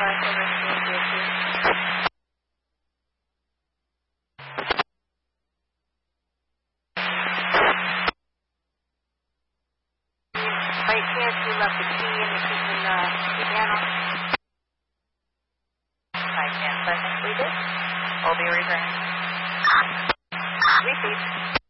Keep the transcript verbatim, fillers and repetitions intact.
By chance you left the key in the kitchen uh, piano? By chance, I think we did. I'll be returning. Repeat.